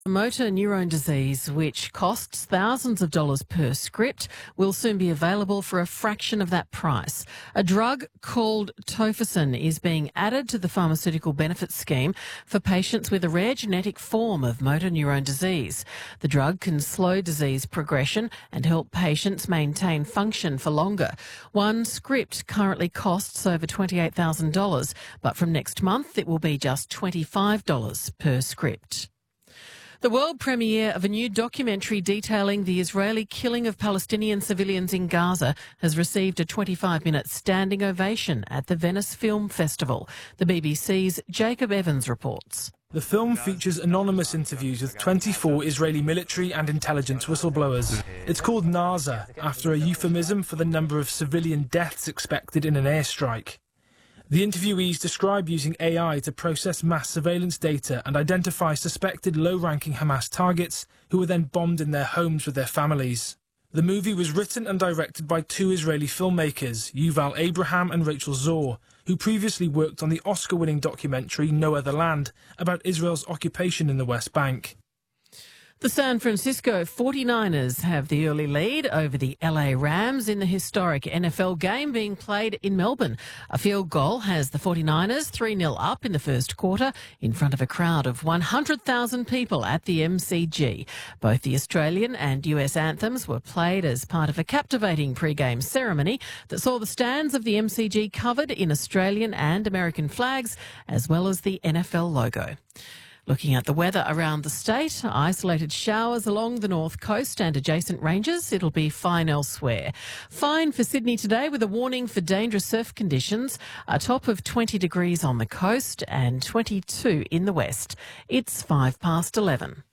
Motor neurone disease, which costs thousands of dollars per script, will soon be available for a fraction of that price. A drug called Tofersen is being added to the pharmaceutical benefits scheme for patients with a rare genetic form of motor neurone disease. The drug can slow disease progression and help patients maintain function for longer. One script currently costs over $28,000, but from next month it will be just $25 per script. The world premiere of a new documentary detailing the Israeli killing of Palestinian civilians in Gaza has received a 25-minute standing ovation at the Venice Film Festival. The BBC's Jacob Evans reports. The film features anonymous interviews with 24 Israeli military and intelligence whistleblowers. It's called Naza, after a euphemism for the number of civilian deaths expected in an airstrike. The interviewees describe using AI to process mass surveillance data and identify suspected low-ranking Hamas targets who were then bombed in their homes with their families. The movie was written and directed by two Israeli filmmakers, Yuval Abraham and Rachel Zor, who previously worked on the Oscar-winning documentary No Other Land about Israel's occupation in the West Bank. The San Francisco 49ers have the early lead over the LA Rams in the historic NFL game being played in Melbourne. A field goal has the 49ers 3-0 up in the first quarter in front of a crowd of 100,000 people at the MCG. Both the Australian and US anthems were played as part of a captivating pre-game ceremony that saw the stands of the MCG covered in Australian and American flags, as well as the NFL logo. Looking at the weather around the state, isolated showers along the north coast and adjacent ranges. It'll be fine elsewhere. Fine for Sydney today with a warning for dangerous surf conditions. A top of 20 degrees on the coast and 22 in the west. It's 11:05.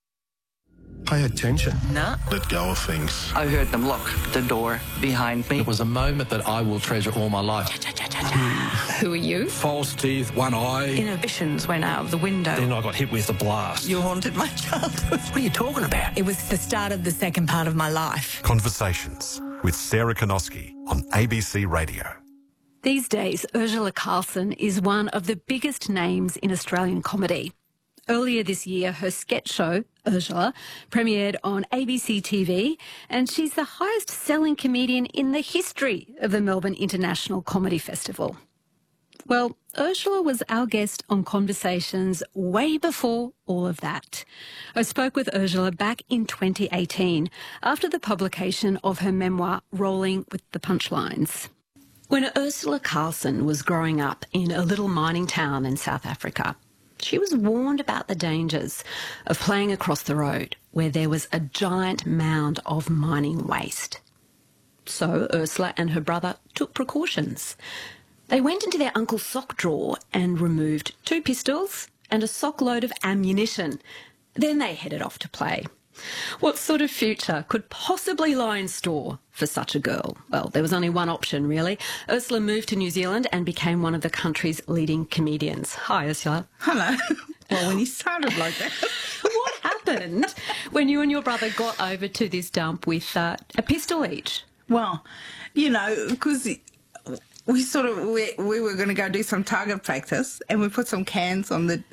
Pay attention. No. Let go of things. I heard them lock the door behind me. It was a moment that I will treasure all my life. Who are you? False teeth, one eye. Inhibitions went out of the window. Then I got hit with a blast. You haunted my childhood. What are you talking about? It was the start of the second part of my life. Conversations with Sarah Konoski on ABC Radio. These days, Ursula Carlson is one of the biggest names in Australian comedy. Earlier this year, her sketch show, Ursula, premiered on ABC TV, and she's the highest-selling comedian in the history of the Melbourne International Comedy Festival. Well, Ursula was our guest on Conversations way before all of that. I spoke with Ursula back in 2018, after the publication of her memoir, Rolling with the Punchlines. When Ursula Carlson was growing up in a little mining town in South Africa, she was warned about the dangers of playing across the road where there was a giant mound of mining waste. So Ursula and her brother took precautions. They went into their uncle's sock drawer and removed 2 pistols and a sock load of ammunition. Then they headed off to play. What sort of future could possibly lie in store for such a girl? Well, there was only one option, really. Ursula moved to New Zealand and became one of the country's leading comedians. Hi, Ursula. Hello. Well, when you sounded like that. What happened when you and your brother got over to this dump with a pistol each? Well, you know, because we were going to go do some target practice, and we put some cans on the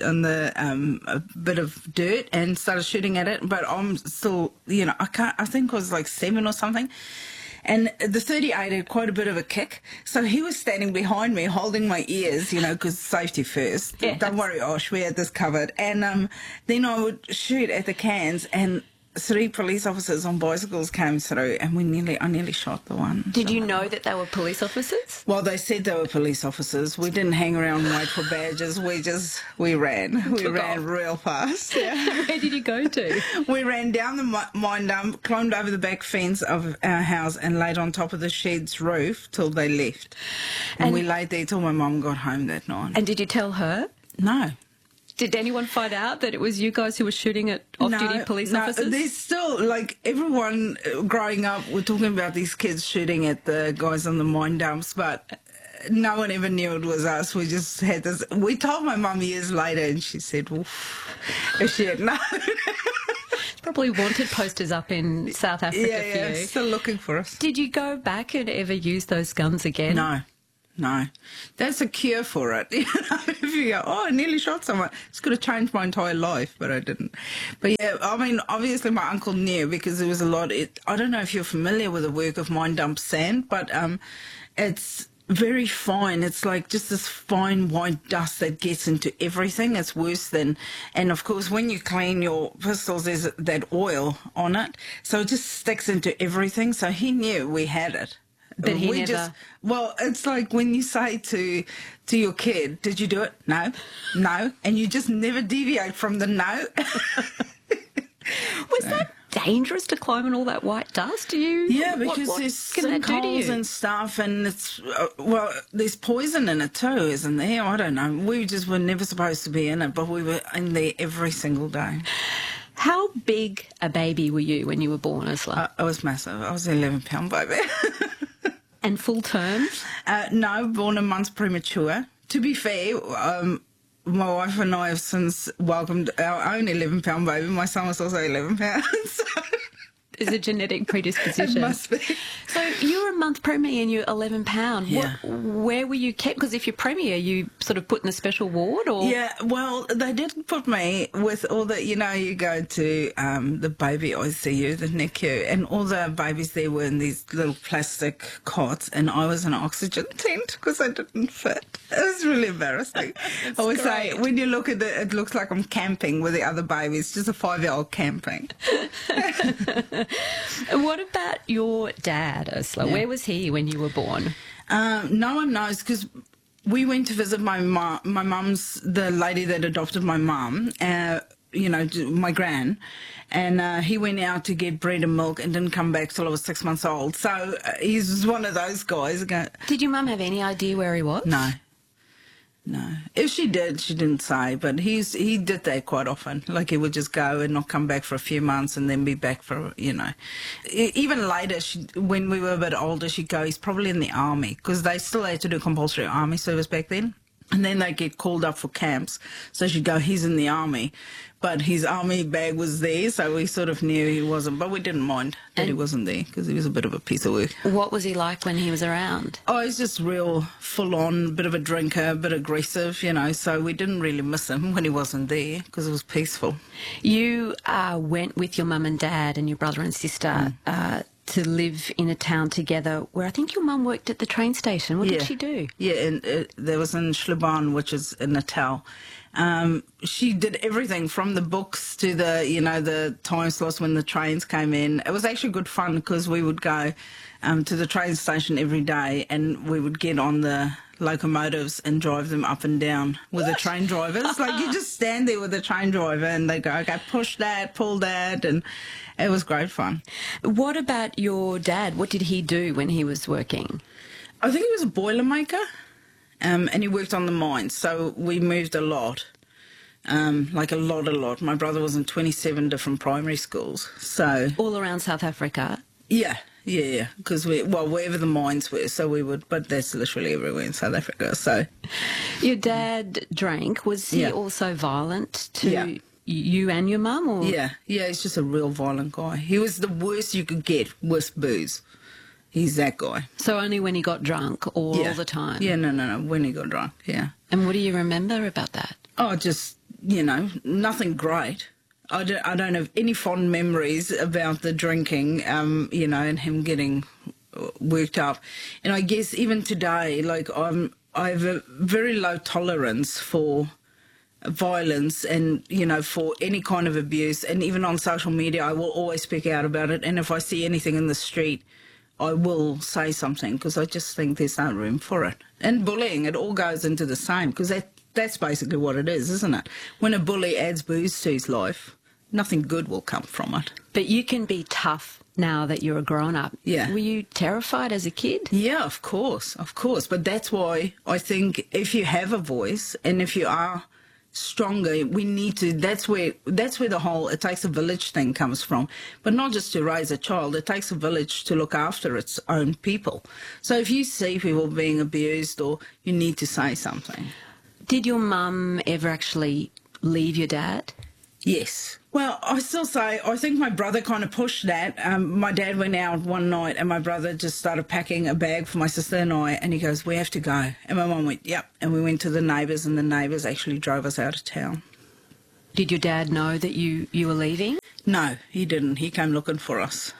a bit of dirt and started shooting at it. But I'm still, you know, I think it was like 7 or something. And the 38 had quite a bit of a kick, so he was standing behind me holding my ears, you know, because safety first. Yes. Don't worry, Osh, we had this covered. And then I would shoot at the cans, and 3 police officers on bicycles came through, and I nearly shot the one. Did you know that they were police officers? Well, they said they were police officers. We didn't hang around and wait for badges. We ran. We ran real fast. Yeah. Where did you go to? We ran down the mine dump, climbed over the back fence of our house, and laid on top of the shed's roof till they left. And we laid there till my mum got home that night. And did you tell her? No. Did anyone find out that it was you guys who were shooting at off-duty police officers? No, there's still, like, everyone growing up, we're talking about these kids shooting at the guys on the mine dumps, but no one ever knew it was us. We just had this. We told my mum years later, and she said, oof, if she had known. Probably wanted posters up in South Africa for you. Yeah, still looking for us. Did you go back and ever use those guns again? No. No. That's a cure for it. You know, if you go, oh, I nearly shot someone, it's going to change my entire life, but I didn't. But yeah, I mean, obviously my uncle knew because there was a lot. I don't know if you're familiar with the work of mine dump sand, but it's very fine. It's like just this fine white dust that gets into everything. It's worse than, and of course when you clean your pistols, there's that oil on it, so it just sticks into everything. So he knew we had it. But he we never... just, well, it's like when you say to your kid, did you do it? No. No. And you just never deviate from the no. Was that dangerous to climb in all that white dust? Yeah, because what there's can that do to sinkholes you? and stuff, and it's, well, there's poison in it too, isn't there? I don't know. We just were never supposed to be in it, but we were in there every single day. How big a baby were you when you were born, Ursula? I was massive. I was an 11-pound baby. And full term? No, born a month premature. To be fair, my wife and I have since welcomed our own 11-pound baby. My son was also 11 pounds. So There's a genetic predisposition. it must be. So you were a month preemie and you're 11 pound. Yeah. Where were you kept? Because if you're premier, you sort of put in a special ward, or Yeah, well, they did put me with all the, you know, you go to the baby ICU, the NICU, and all the babies there were in these little plastic cots, and I was in an oxygen tent because I didn't fit. It was really embarrassing. I always say, when you look at it, it looks like I'm camping with the other babies, just a 5-year-old camping. What about your dad, Ursula? Yeah. Where was he when you were born? No one knows because we went to visit my mum. My mum's the lady that adopted my mum, you know, my gran, and he went out to get bread and milk and didn't come back till I was 6 months old. So he's one of those guys. Did your mum have any idea where he was? No. No. If she did, she didn't say, but he did that quite often. Like he would just go and not come back for a few months and then be back for, you know. Even later, when we were a bit older, she'd go, he's probably in the army, because they still had to do compulsory army service back then. And then they get called up for camps. So she'd go, he's in the army. But his army bag was there, so we sort of knew he wasn't. But we didn't mind that he wasn't there, because he was a bit of a piece of work. What was he like when he was around? Oh, he's just real full-on, bit of a drinker, a bit aggressive, you know, so we didn't really miss him when he wasn't there, because it was peaceful. You went with your mum and dad and your brother and sister to live in a town together where I think your mum worked at the train station. What did she do? Yeah, and there was in Schlabahn, which is in Natal. She did everything from the books to the, you know, the time slots when the trains came in. It was actually good fun because we would go to the train station every day and we would get on the locomotives and drive them up and down with the train drivers. Like you just stand there with the train driver and they go, okay, push that, pull that, and it was great fun. What about your dad? What did he do when he was working? I think he was a boilermaker. And he worked on the mines, so we moved a lot, like a lot. My brother was in 27 different primary schools, so... All around South Africa? Yeah, because wherever the mines were, so we would, but that's literally everywhere in South Africa, so... Your dad drank. Was he also violent to you and your mum? Or? Yeah, he's just a real violent guy. He was the worst you could get with booze. He's that guy. So only when he got drunk or all the time? Yeah, no, when he got drunk, yeah. And what do you remember about that? Oh, just, you know, nothing great. I don't have any fond memories about the drinking, you know, and him getting worked up. And I guess even today, like, I have a very low tolerance for violence and, you know, for any kind of abuse. And even on social media, I will always speak out about it. And if I see anything in the street, I will say something because I just think there's no room for it. And bullying, it all goes into the same because that's basically what it is, isn't it? When a bully adds booze to his life, nothing good will come from it. But you can be tough now that you're a grown-up. Yeah. Were you terrified as a kid? Yeah, of course. But that's why I think if you have a voice and if you are stronger, we need to, that's where the whole it takes a village thing comes from, but not just to raise a child. It takes a village to look after its own people. So if you see people being abused, or you need to say something. Did your mum ever actually leave your dad? Yes, Well, I still say, I think my brother kind of pushed that. My dad went out one night and my brother just started packing a bag for my sister and I, and he goes, we have to go. And my mum went, yep. And we went to the neighbours, and the neighbours actually drove us out of town. Did your dad know that you were leaving? No, he didn't. He came looking for us.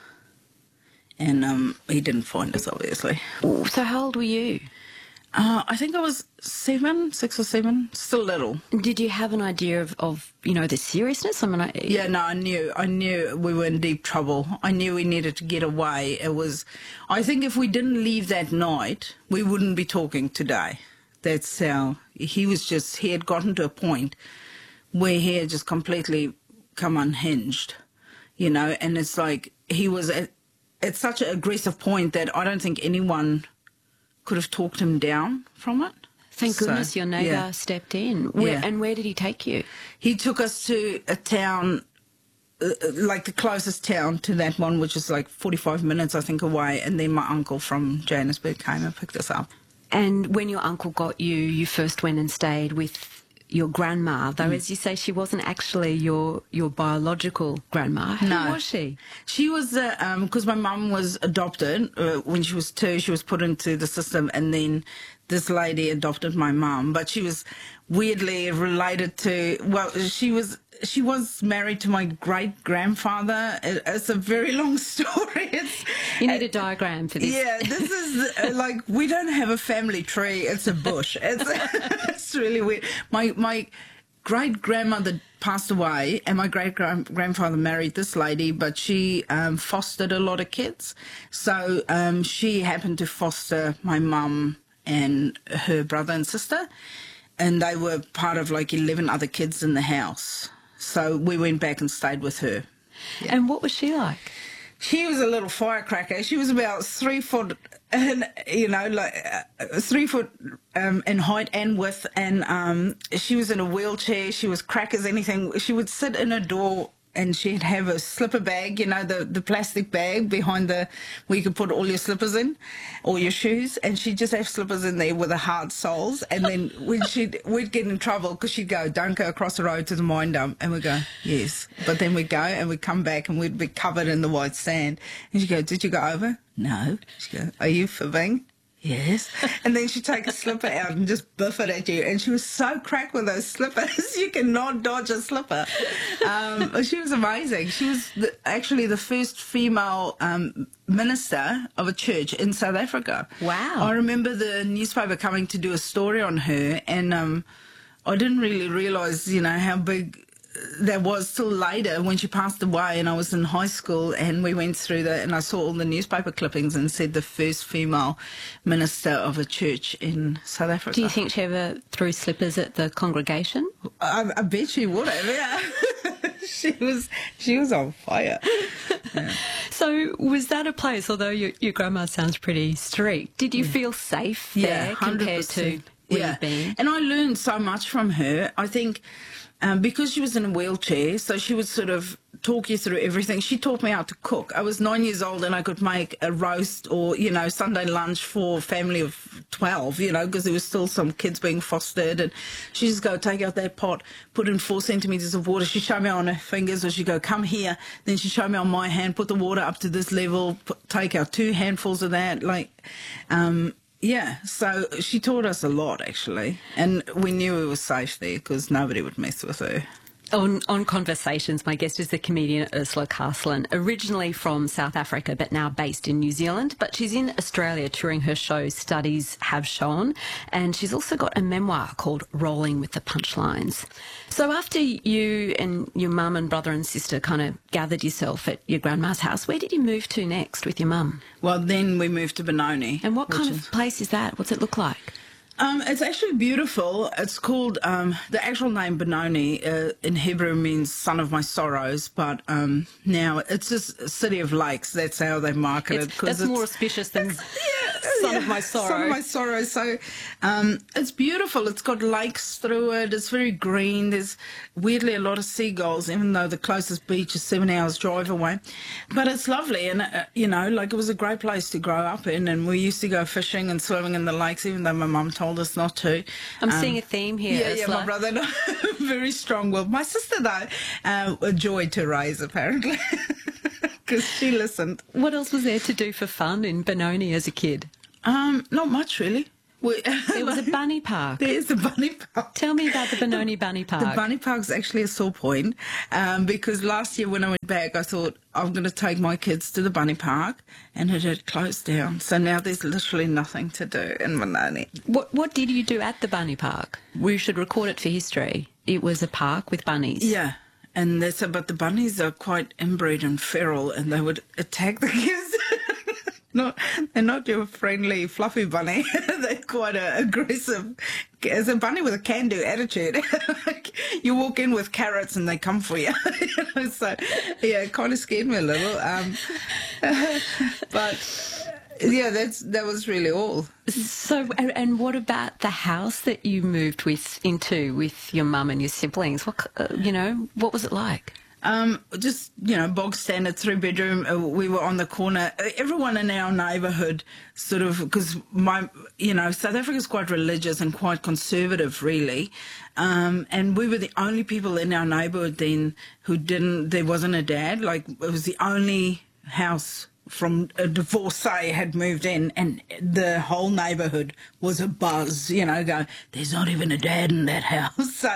And he didn't find us, obviously. Ooh, so how old were you? I think I was 6 or 7, still little. Did you have an idea of the seriousness? I mean, Yeah, no, I knew we were in deep trouble. I knew we needed to get away. I think if we didn't leave that night, we wouldn't be talking today. That's how, he had gotten to a point where he had just completely come unhinged, and it's like he was at such an aggressive point that I don't think anyone could have talked him down from it. Thank goodness your neighbour stepped in. And where did he take you? He took us to a town, like the closest town to that one, which is like 45 minutes, I think, away. And then my uncle from Johannesburg came and picked us up. And when your uncle got you, you first went and stayed with your grandma, though, as you say, she wasn't actually your biological grandma. Who was she? She was, because my mum was adopted when she was 2, she was put into the system, and then this lady adopted my mum, but she was weirdly related to, she was married to my great-grandfather. It's a very long story. You need a diagram for this. Yeah, this is like, we don't have a family tree. It's a bush. It's really weird. My great-grandmother passed away, and my great-grandfather married this lady, but she fostered a lot of kids. So she happened to foster my mum and her brother and sister, and they were part of like 11 other kids in the house. So we went back and stayed with her. Yeah. And what was she like? She was a little firecracker. She was about 3 foot, and 3 foot in height and width, and she was in a wheelchair. She was crack as anything. She would sit in a door, and she'd have a slipper bag, the plastic bag behind where you could put all your slippers in, or your shoes, and she'd just have slippers in there with the hard soles. And then when we'd get in trouble because she'd go, don't go across the road to the mine dump, and we'd go, yes. But then we'd go and we'd come back and we'd be covered in the white sand. And she'd go, did you go over? No. She'd go, are you fibbing? Yes. And then she'd take a slipper out and just biff it at you. And she was so crack with those slippers, you cannot dodge a slipper. She was amazing. She was actually the first female minister of a church in South Africa. Wow. I remember the newspaper coming to do a story on her, and I didn't really realise, how big that was till later when she passed away, and I was in high school, and we went through that, and I saw all the newspaper clippings and said the first female minister of a church in South Africa. Do you think she ever threw slippers at the congregation? I bet she would have, yeah. She was on fire. Yeah. So was that a place, although your grandma sounds pretty strict, did you feel safe there compared to where you've been? And I learned so much from her. I think because she was in a wheelchair, so she would sort of talk you through everything. She taught me how to cook. I was 9 years old and I could make a roast or, Sunday lunch for a family of 12, because there was still some kids being fostered. And she'd just go, take out that pot, put in 4 centimetres of water. She'd show me on her fingers, or she'd go, come here. Then she'd show me on my hand, put the water up to this level, take out 2 handfuls of that, yeah, so she taught us a lot, actually, and we knew we were safe there because nobody would mess with her. On Conversations, my guest is the comedian Ursula Carslin, originally from South Africa but now based in New Zealand. But she's in Australia touring her show Studies Have Shown, and she's also got a memoir called Rolling with the Punchlines. So after you and your mum and brother and sister kind of gathered yourself at your grandma's house, where did you move to next with your mum? Well, then we moved to Benoni. And what kind of place is that? What's it look like? It's actually beautiful. It's called, the actual name Benoni in Hebrew means son of my sorrows, but now it's just a city of lakes. That's how they market it. That's more auspicious than... Son of my sorrow. Son of my sorrow. So it's beautiful. It's got lakes through it. It's very green. There's weirdly a lot of seagulls, even though the closest beach is 7 hours drive away. But it's lovely, and it was a great place to grow up in. And we used to go fishing and swimming in the lakes, even though my mum told us not to. I'm seeing a theme here. Yeah, my brother, very strong-willed. My sister, though, a joy to raise, apparently, because she listened. What else was there to do for fun in Benoni as a kid? Not much, really. There was a bunny park. There's a bunny park. Tell me about the Benoni Bunny Park. The bunny park's actually a sore point because last year when I went back, I thought I'm going to take my kids to the bunny park, and it had closed down. So now there's literally nothing to do in Benoni. What did you do at the bunny park? We should record it for history. It was a park with bunnies. Yeah. And but the bunnies are quite inbred and feral, and they would attack the kids. They're not your friendly, fluffy bunny. They're quite aggressive. It's a bunny with a can-do attitude. You walk in with carrots and they come for you. So, yeah, it kind of scared me a little. But, yeah, that was really all. So, and what about the house that you moved into with your mum and your siblings? What was it like? Just, bog standard 3-bedroom. We were on the corner. Everyone in our neighbourhood sort of, because South Africa's quite religious and quite conservative, really. And we were the only people in our neighbourhood then there wasn't a dad. Like, it was the only house from a divorcee had moved in, and the whole neighbourhood was a buzz, going, there's not even a dad in that house. So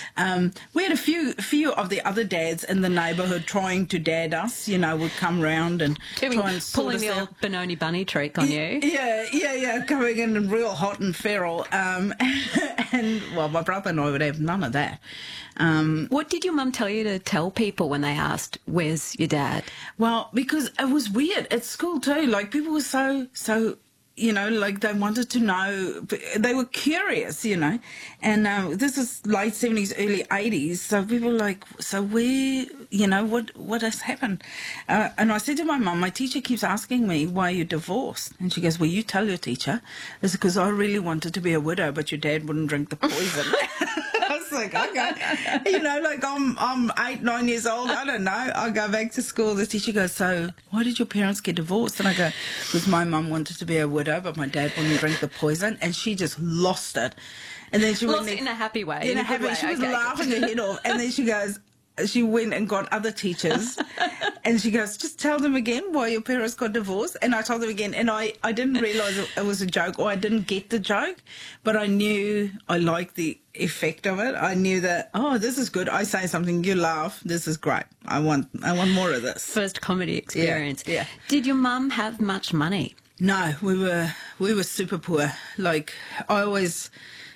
we had a few of the other dads in the neighbourhood trying to dad us, would come round and try and sort pulling us the out. old Benoni bunny trick on you. Yeah, coming in and real hot and feral. And, well, my brother and I would have none of that. What did your mum tell you to tell people when they asked, where's your dad? Well, because it was weird at school too. Like, people were so like they wanted to know. They were curious, And this is late 70s, early 80s. So people were like, so where, what has happened? And I said to my mum, my teacher keeps asking me, why are you divorced? And she goes, well, you tell your teacher. It's because I really wanted to be a widow, but your dad wouldn't drink the poison. I was like, okay. Like I'm 8, 9 years old. I don't know. I go back to school. The teacher goes, so why did your parents get divorced? And I go, because my mum wanted to be a widow, but my dad wouldn't drink the poison. And she just lost it. And then she lost it in a happy way. In a happy way. She was laughing her head off. And then she goes, she went and got other teachers, and she goes, just tell them again why your parents got divorced. And I told them again, and I didn't realise it was a joke, or I didn't get the joke, but I knew I liked the effect of it. I knew that, this is good. I say something, you laugh. This is great. I want more of this. First comedy experience. Yeah. Did your mum have much money? No, we were super poor. Like, I always,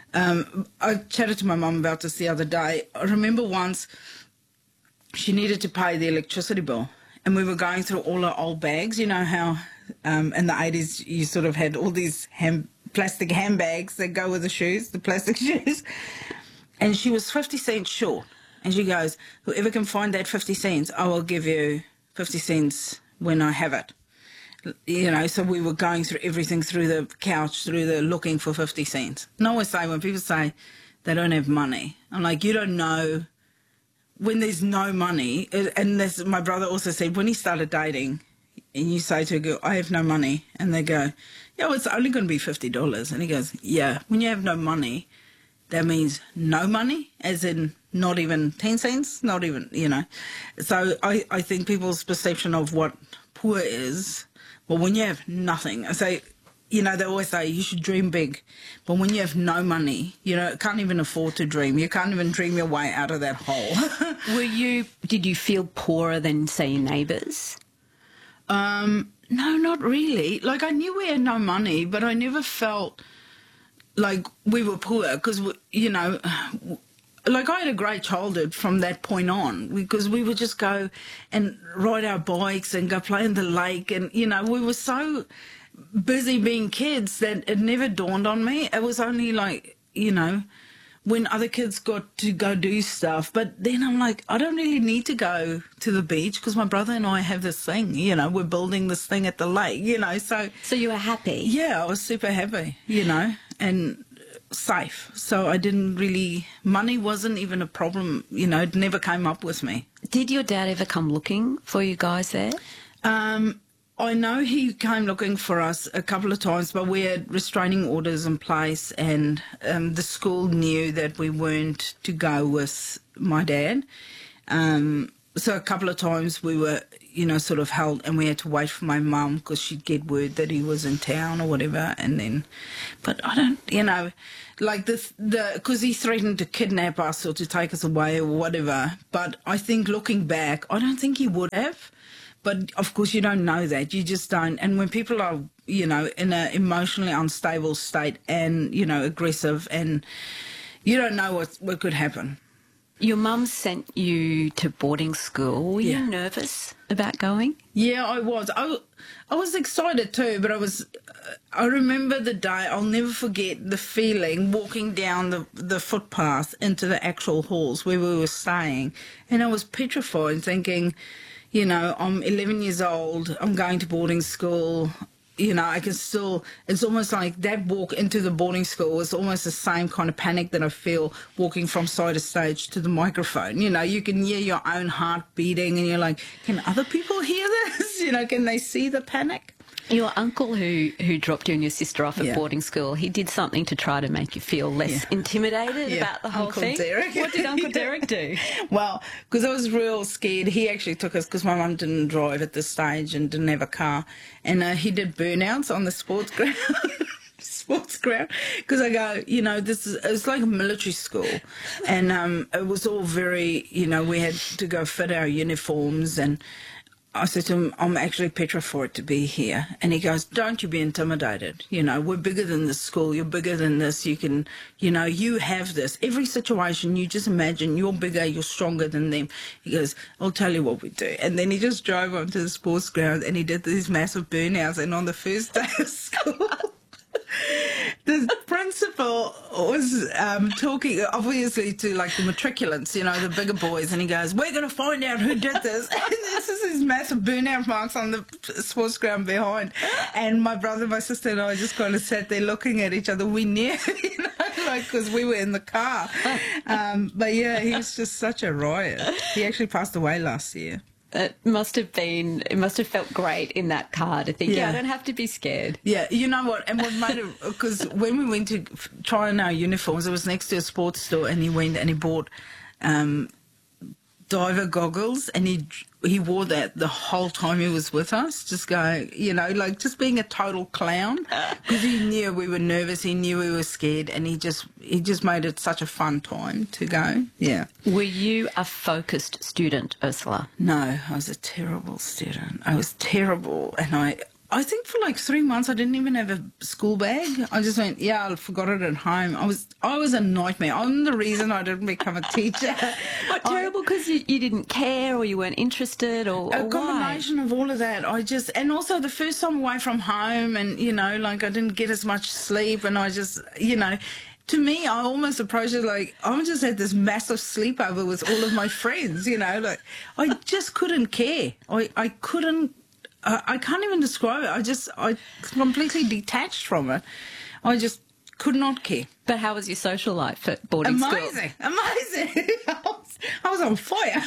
I chatted to my mum about this the other day. I remember once, she needed to pay the electricity bill, and we were going through all her old bags. You know how in the 80s you sort of had all these plastic handbags that go with the shoes, the plastic shoes, and she was 50 cents short. And she goes, whoever can find that 50 cents, I will give you 50 cents when I have it. So we were going through everything, through the couch, looking for 50 cents. And I always say, when people say they don't have money, I'm like, you don't know. When there's no money, and this, my brother also said, when he started dating, and you say to a girl, I have no money, and they go, well, it's only going to be $50. And he goes, yeah, when you have no money, that means no money, as in not even 10 cents, not even, So I think people's perception of what poor is, well, when you have nothing, I say, they always say you should dream big, but when you have no money, can't even afford to dream. You can't even dream your way out of that hole. Did you feel poorer than, say, your neighbours? No, not really. Like, I knew we had no money, but I never felt like we were poor because, like, I had a great childhood from that point on, because we would just go and ride our bikes and go play in the lake, and, we were so busy being kids that it never dawned on me. It was only like, when other kids got to go do stuff. But then I'm like, I don't really need to go to the beach because my brother and I have this thing, you know, we're building this thing at the lake, you know. So you were happy? yeah, I was super happy, you know, and safe. So I didn't really, money wasn't even a problem, you know, it never came up with me. Did your dad ever come looking for you guys there? I know he came looking for us a couple of times, but we had restraining orders in place, and the school knew that we weren't to go with my dad. So a couple of times we were, you know, sort of held, and we had to wait for my mum because she'd get word that he was in town or whatever. And then, but I don't, you know, like because he threatened to kidnap us or to take us away or whatever. But I think looking back, I don't think he would have. But, of course, you don't know that. You just don't. And when people are, you know, in an emotionally unstable state and, you know, aggressive, and you don't know what could happen. Your mum sent you to boarding school. Were you nervous about going? Yeah, I was. I was excited too, but I remember the day, I'll never forget the feeling walking down the footpath into the actual halls where we were staying. And I was petrified thinking, you know, I'm 11 years old, I'm going to boarding school, you know, I can still, it's almost like that walk into the boarding school was almost the same kind of panic that I feel walking from side of stage to the microphone. You know, you can hear your own heart beating and you're like, can other people hear this? You know, can they see the panic? Your uncle who dropped you and your sister off at boarding school, he did something to try to make you feel less intimidated about the whole Uncle thing? Derek. What did Uncle Derek do? Well, because I was real scared. He actually took us, because my mum didn't drive at this stage and didn't have a car. And he did burnouts on the sports ground. Because I go, you know, it's like a military school, and it was all very, you know, we had to go fit our uniforms, and I said to him, I'm actually petrified to be here. And he goes, don't you be intimidated. You know, we're bigger than this school. You're bigger than this. You can, you know, you have this. Every situation, you just imagine you're bigger, you're stronger than them. He goes, I'll tell you what we do. And then he just drove onto the sports ground and he did these massive burnouts. And on the first day of school, the principal was talking, obviously, to, like, the matriculants, you know, the bigger boys, and he goes, we're going to find out who did this. And this is these massive burnout marks on the sports ground behind. And my brother, my sister, and I just kind of sat there looking at each other. We knew, you know, like, because we were in the car. But, yeah, he was just such a riot. He actually passed away last year. It must have felt great in that car to think, I don't have to be scared. Yeah, you know what? And what made it, because when we went to try on our uniforms, it was next to a sports store, and he went and he bought diver goggles, and he wore that the whole time he was with us, just going, you know, like just being a total clown, because he knew we were nervous, he knew we were scared, and he just made it such a fun time to go. Yeah. Were you a focused student, Ursula? No, I was a terrible student. I was terrible, and I think for like 3 months I didn't even have a school bag. I just went, I forgot it at home. I was a nightmare. I'm the reason I didn't become a teacher. What, terrible because you didn't care or you weren't interested or a combination of all of that. And also the first time away from home, and, you know, like I didn't get as much sleep, and I just, you know, to me, I almost approached it like I just had this massive sleepover with all of my friends, you know, like I just couldn't care. I couldn't. I can't even describe it. I completely detached from it. I just could not care. But how was your social life at boarding school? Amazing. I was on fire.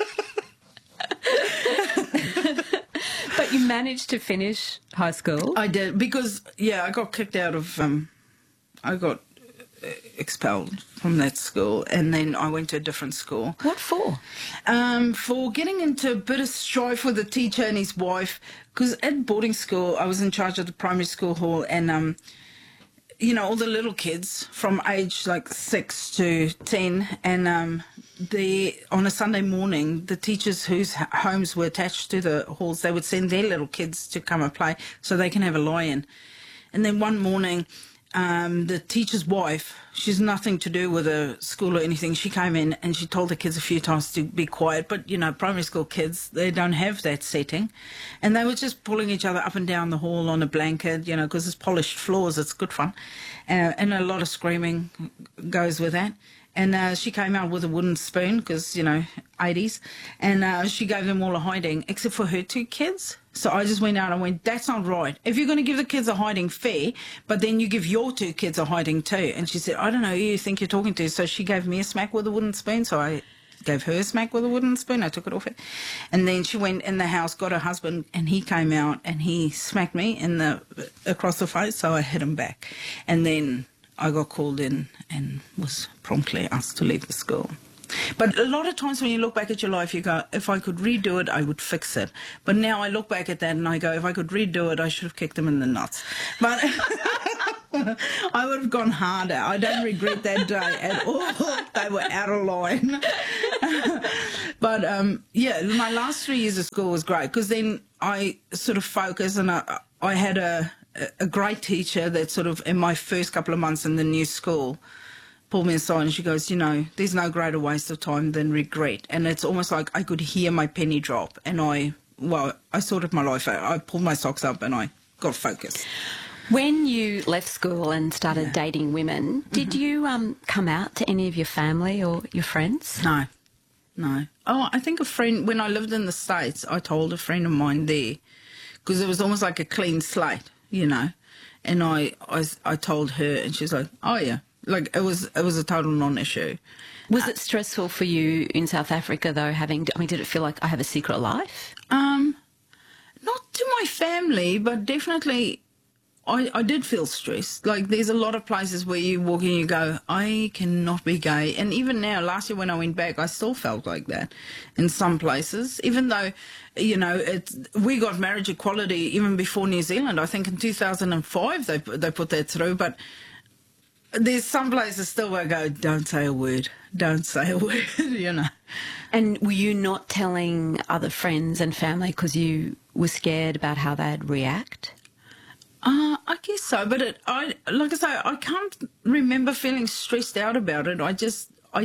But you managed to finish high school? I did, because, I got kicked out of, I got expelled from that school, and then I went to a different school. What for? For getting into a bit of strife with a teacher and his wife, because at boarding school I was in charge of the primary school hall, and you know, all the little kids from age like 6 to 10, and on a Sunday morning, the teachers whose homes were attached to the halls, they would send their little kids to come and play so they can have a lie-in. And then one morning, the teacher's wife, she's nothing to do with the school or anything. She came in and she told the kids a few times to be quiet. But, you know, primary school kids, they don't have that setting. And they were just pulling each other up and down the hall on a blanket, you know, because it's polished floors. It's good fun. And a lot of screaming goes with that. And she came out with a wooden spoon because, you know, 80s. And she gave them all a hiding, except for her 2 kids. So I just went out and went, that's not right. If you're going to give the kids a hiding, fair, but then you give your 2 kids a hiding too. And she said, I don't know who you think you're talking to. So she gave me a smack with a wooden spoon. So I gave her a smack with a wooden spoon. I took it off her. And then she went in the house, got her husband, and he came out and he smacked me across the face. So I hit him back. And then I got called in and was promptly asked to leave the school. But a lot of times when you look back at your life, you go, if I could redo it, I would fix it. But now I look back at that and I go, if I could redo it, I should have kicked them in the nuts. But I would have gone harder. I don't regret that day at all. They were out of line. But, yeah, my last 3 years of school was great because then I sort of focused and I had a great teacher that sort of, in my first couple of months in the new school, pulled me aside and she goes, you know, there's no greater waste of time than regret. And it's almost like I could hear my penny drop and I sorted my life out. I pulled my socks up and I got focused. When you left school and started dating women, did you come out to any of your family or your friends? No. Oh, I think a friend, when I lived in the States, I told a friend of mine there because it was almost like a clean slate, you know. And I told her and she's like, oh, yeah. Like, it was a total non-issue. Was it stressful for you in South Africa, though, did it feel like I have a secret life? Not to my family, but definitely I did feel stressed. Like, there's a lot of places where you walk in and you go, I cannot be gay. And even now, last year when I went back, I still felt like that in some places, even though, you know, we got marriage equality even before New Zealand. I think in 2005 they put that through, but there's some places still where I go, don't say a word, you know. And were you not telling other friends and family because you were scared about how they'd react? I guess so, but like I say, I can't remember feeling stressed out about it. I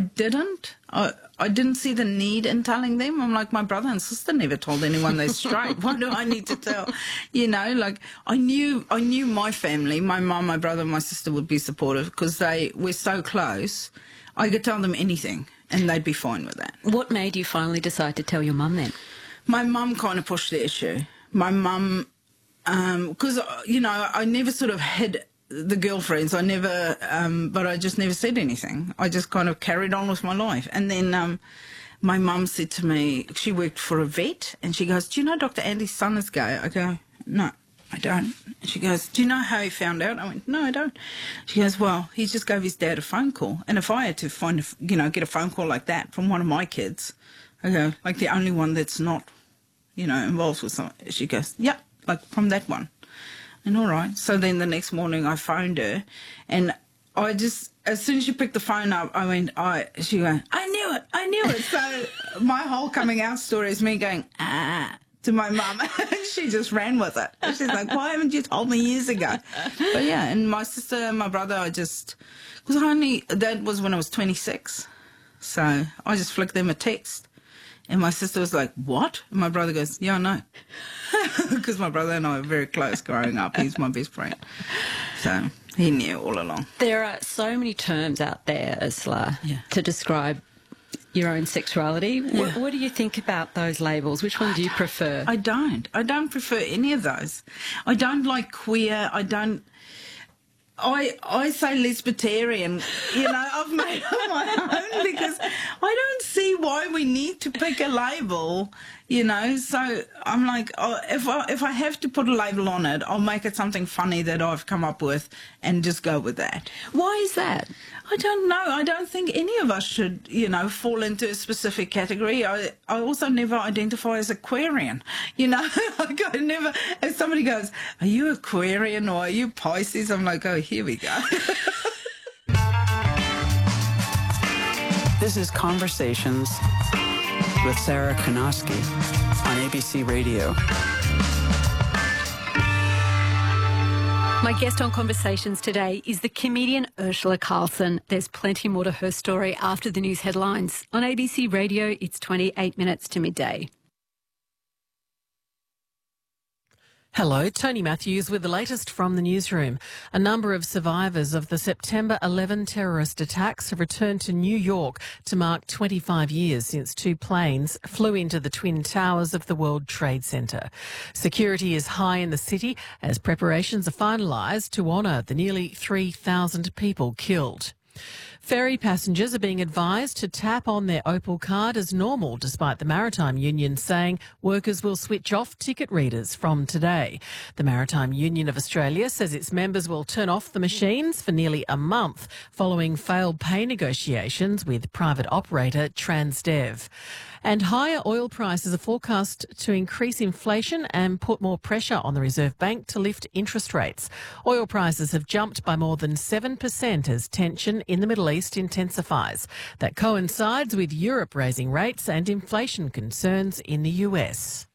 didn't see the need in telling them. I'm like, my brother and sister never told anyone they're straight. Why do I need to tell? You know, like I knew my family, my mum, my brother, and my sister would be supportive because they were so close. I could tell them anything and they'd be fine with that. What made you finally decide to tell your mum then? My mum kind of pushed the issue. My mum, because, you know, I never sort of had the girlfriends. I never, but I just never said anything. I just kind of carried on with my life. And then my mum said to me, she worked for a vet, and she goes, do you know Dr. Andy's son is gay? I go, no, I don't. And she goes, do you know how he found out? I went, no, I don't. She goes, well, he just gave his dad a phone call. And if I had to get a phone call like that from one of my kids, I go, like the only one that's not, you know, involved with something. She goes, yeah, like from that one. And all right. So then the next morning I phoned her and I just, as soon as she picked the phone up, she went, I knew it. So my whole coming out story is me going, to my mum. She just ran with it. She's like, why haven't you told me years ago? But yeah, and my sister and my brother, because that was when I was 26. So I just flicked them a text. And my sister was like, what? And my brother goes, yeah, I know. Because my brother and I were very close growing up. He's my best friend. So he knew all along. There are so many terms out there, Ursula, to describe your own sexuality. Yeah. What do you think about those labels? Which one do you prefer? I don't prefer any of those. I don't like queer. I say lesbitarian, you know, I've made up my own because I don't see why we need to pick a label, you know. So I'm like, if I have to put a label on it, I'll make it something funny that I've come up with and just go with that. Why is that? I don't know. I don't think any of us should, you know, fall into a specific category. I also never identify as Aquarian, you know. Like I never, if somebody goes, are you Aquarian or are you Pisces? I'm like, oh, here we go. This is Conversations with Sarah Kanoski on ABC Radio. My guest on Conversations today is the comedian Ursula Carlson. There's plenty more to her story after the news headlines. On ABC Radio, it's 28 minutes to midday. Hello, Tony Matthews with the latest from the newsroom. A number of survivors of the September 11 terrorist attacks have returned to New York to mark 25 years since two planes flew into the Twin Towers of the World Trade Center. Security is high in the city as preparations are finalised to honour the nearly 3,000 people killed. Ferry passengers are being advised to tap on their Opal card as normal, despite the Maritime Union saying workers will switch off ticket readers from today. The Maritime Union of Australia says its members will turn off the machines for nearly a month following failed pay negotiations with private operator Transdev. And higher oil prices are forecast to increase inflation and put more pressure on the Reserve Bank to lift interest rates. Oil prices have jumped by more than 7% as tension in the Middle East intensifies. That coincides with Europe raising rates and inflation concerns in the US.